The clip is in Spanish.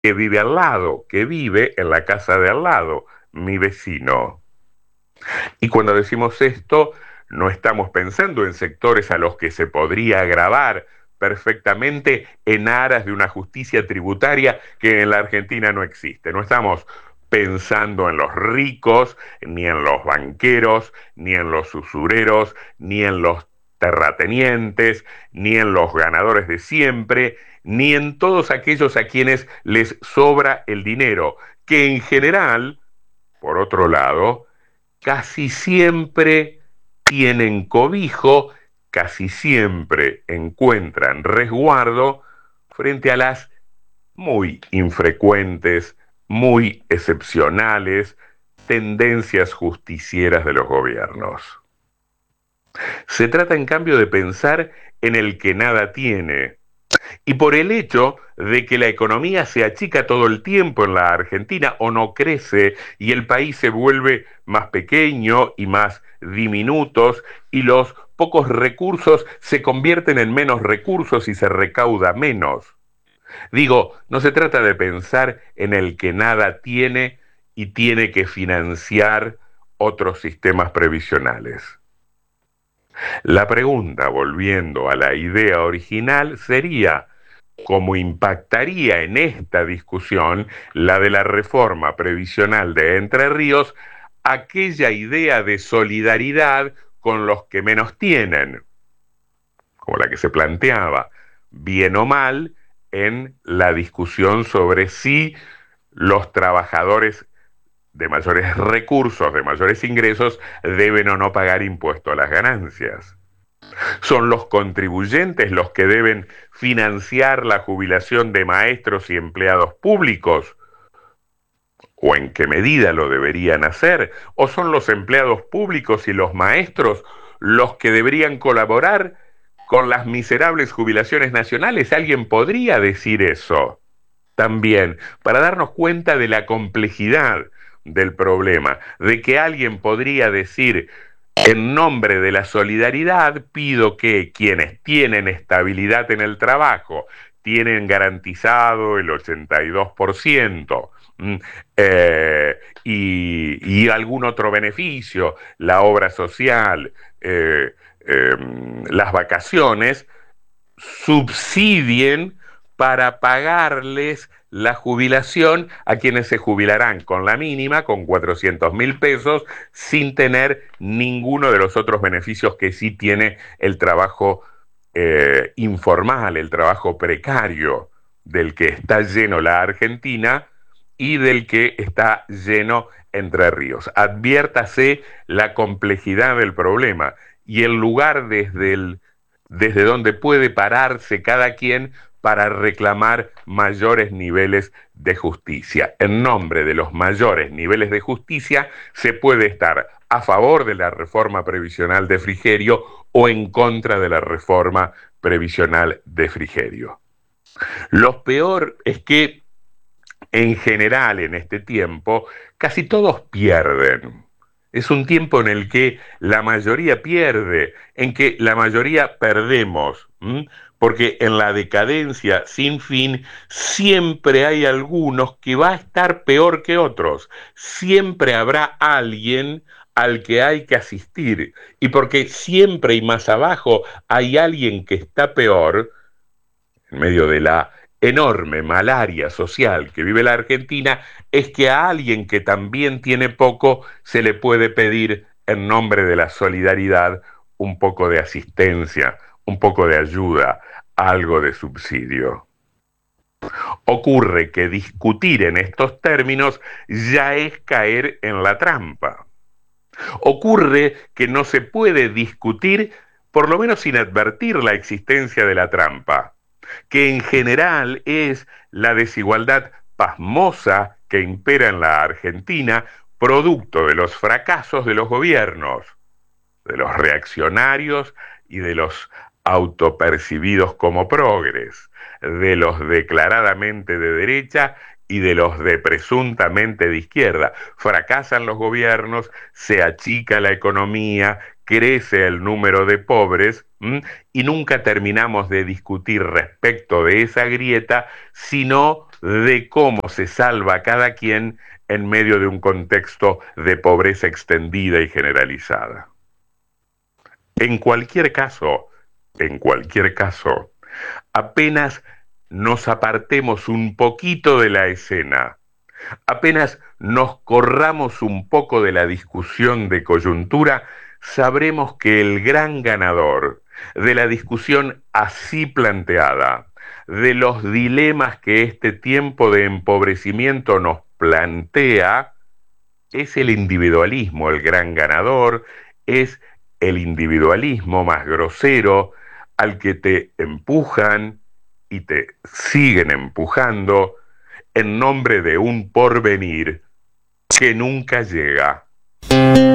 que vive al lado, que vive en la casa de al lado, mi vecino. Y cuando decimos esto, no estamos pensando en sectores a los que se podría agravar perfectamente en aras de una justicia tributaria que en la Argentina no existe. No estamos pensando en los ricos, ni en los banqueros, ni en los usureros, ni en los terratenientes, ni en los ganadores de siempre, ni en todos aquellos a quienes les sobra el dinero, que en general, por otro lado, casi siempre tienen cobijo, casi siempre encuentran resguardo frente a las muy infrecuentes, muy excepcionales tendencias justicieras de los gobiernos. Se trata en cambio de pensar en el que nada tiene, y por el hecho de que la economía se achica todo el tiempo en la Argentina o no crece y el país se vuelve más pequeño y más diminutos y los pocos recursos se convierten en menos recursos y se recauda menos. Digo, no se trata de pensar en el que nada tiene y tiene que financiar otros sistemas previsionales. La pregunta, volviendo a la idea original, sería, cómo impactaría en esta discusión la de la reforma previsional de Entre Ríos aquella idea de solidaridad con los que menos tienen, como la que se planteaba, bien o mal, en la discusión sobre si los trabajadores de mayores recursos, de mayores ingresos, deben o no pagar impuesto a las ganancias. Son los contribuyentes los que deben financiar la jubilación de maestros y empleados públicos, o en qué medida lo deberían hacer, o son los empleados públicos y los maestros los que deberían colaborar con las miserables jubilaciones nacionales. ¿Alguien podría decir eso? También, para darnos cuenta de la complejidad del problema, de que alguien podría decir, en nombre de la solidaridad, pido que quienes tienen estabilidad en el trabajo, tienen garantizado el 82%, y algún otro beneficio, la obra social, eh, eh, las vacaciones, subsidien para pagarles la jubilación a quienes se jubilarán con la mínima, con 400.000 pesos, sin tener ninguno de los otros beneficios que sí tiene el trabajo informal, el trabajo precario, del que está lleno la Argentina y del que está lleno Entre Ríos. Adviértase la complejidad del problema y el lugar desde donde puede pararse cada quien para reclamar mayores niveles de justicia. En nombre de los mayores niveles de justicia se puede estar a favor de la reforma previsional de Frigerio o en contra de la reforma previsional de Frigerio. Lo peor es que en general en este tiempo casi todos pierden. Es un tiempo en el que la mayoría pierde, en que la mayoría perdemos, ¿m? Porque en la decadencia sin fin siempre hay algunos que va a estar peor que otros, siempre habrá alguien al que hay que asistir, y porque siempre y más abajo hay alguien que está peor, en medio de la enorme malaria social que vive la Argentina, es que a alguien que también tiene poco se le puede pedir en nombre de la solidaridad un poco de asistencia, un poco de ayuda, algo de subsidio. Ocurre que discutir en estos términos ya es caer en la trampa. Ocurre que no se puede discutir, por lo menos sin advertir la existencia de la trampa, que en general es la desigualdad pasmosa que impera en la Argentina, producto de los fracasos de los gobiernos, de los reaccionarios y de los autopercibidos como progres, de los declaradamente de derecha y de los de presuntamente de izquierda. Fracasan los gobiernos, se achica la economía, crece el número de pobres, y nunca terminamos de discutir respecto de esa grieta, sino de cómo se salva cada quien en medio de un contexto de pobreza extendida y generalizada. En cualquier caso, en cualquier caso, apenas nos apartemos un poquito de la escena, apenas nos corramos un poco de la discusión de coyuntura, sabremos que el gran ganador de la discusión así planteada, de los dilemas que este tiempo de empobrecimiento nos plantea, es el individualismo el gran ganador, es el individualismo más grosero al que te empujan y te siguen empujando en nombre de un porvenir que nunca llega.